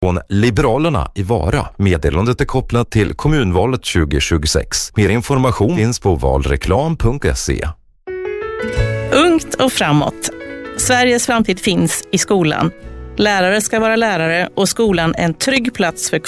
Från Liberalerna i Vara. Meddelandet är kopplat till kommunvalet 2026. Mer information finns på valreklam.se. Ungt och framåt. Sveriges framtid finns i skolan. Lärare ska vara lärare och skolan en trygg plats för